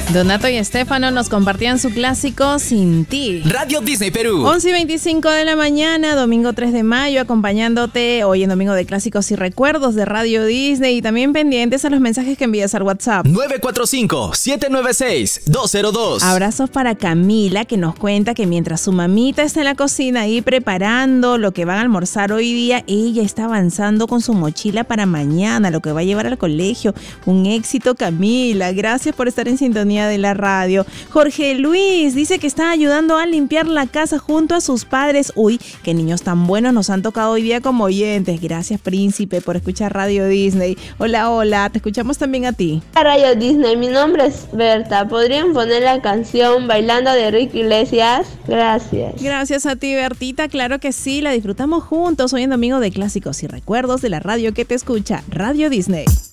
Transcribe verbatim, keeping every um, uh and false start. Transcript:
Donato y Estefano nos compartían su clásico Sin Ti. Radio Disney Perú. once y veinticinco de la mañana, domingo tres de mayo, acompañándote hoy en Domingo de Clásicos y Recuerdos de Radio Disney, y también pendientes a los mensajes que envías al WhatsApp. nueve cuatro cinco, siete nueve seis, dos cero dos. Abrazos para Camila, que nos cuenta que mientras su mamita está en la cocina ahí preparando lo que van a almorzar hoy día, ella está avanzando con su mochila para mañana, lo que va a llevar al colegio. Un éxito, Camila. Gracias por estar en sintonía de la radio. Jorge Luis dice que está ayudando a limpiar la casa junto a sus padres. Uy, qué niños tan buenos nos han tocado hoy día como oyentes. Gracias, príncipe, por escuchar Radio Disney. Hola, hola, te escuchamos también a ti. Radio Disney, mi nombre es Berta. ¿Podrían poner la canción Bailando de Ricky Iglesias? Gracias. Gracias a ti, Bertita. Claro que sí, la disfrutamos juntos hoy en Domingo de Clásicos y Recuerdos de la radio que te escucha, Radio Disney.